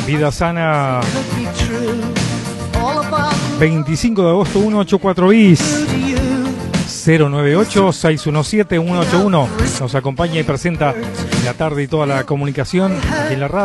Vida Sana 25 de agosto 184 bis 098-617-181. Nos acompaña y presenta la tarde y toda la comunicación aquí en la radio.